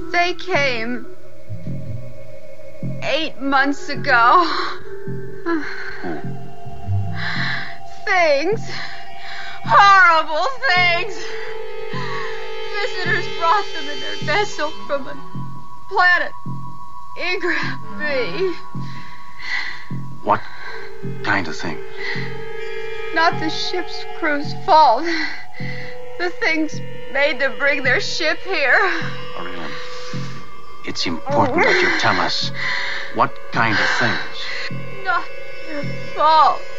They came 8 months ago. Things. Horrible things. Visitors brought them in their vessel from a planet Ygritte B. What kind of thing? Not the ship's crew's fault. The things made them bring their ship here. Aurelin, it's important that you tell us what kind of things. Not their fault.